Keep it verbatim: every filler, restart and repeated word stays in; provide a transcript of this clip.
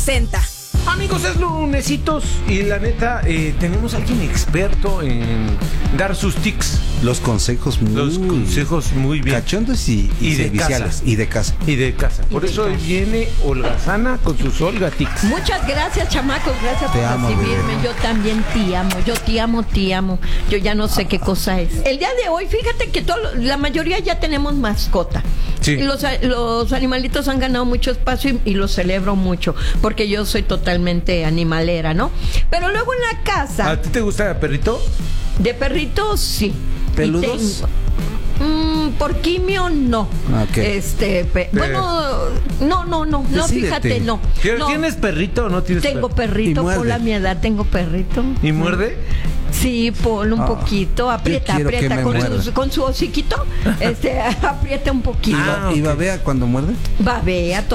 sesenta. Amigos, es lunesitos y la neta, eh, tenemos a alguien experto en dar sus tics. Los consejos muy, Los consejos muy bien. cachondos y, y, Y de serviciales. casa. Y de casa. Y de casa. Por Y de eso hoy casa. viene Holgazana con sus Olga Tics. Muchas gracias, chamacos, gracias Te por amo, recibirme. bebé. Yo también te amo, yo te amo, te amo. Yo ya no sé qué cosa es. El día de hoy, fíjate que todo, la mayoría ya tenemos mascota. Sí. Y los, los animalitos han ganado mucho espacio y, y los celebro mucho, porque yo soy totalmente animalera, ¿no? Pero luego en la casa, ¿A ti te gusta perrito? de perritos, sí. Y ¿Peludos? tengo- mm, por quimio, no. Ok. Este, pe- bueno, no, no, no, no, Decídete. fíjate, no. No. ¿Tienes perrito o no tienes Tengo perrito? perrito, Y muerde. por la mi edad tengo perrito. ¿Y muerde? Sí, Paul, un Ah, poquito, aprieta, quiero que aprieta me con muerda. su, con su hociquito, este, aprieta un poquito. ¿Y, Ah, ba- y ok. babea cuando muerde? Babea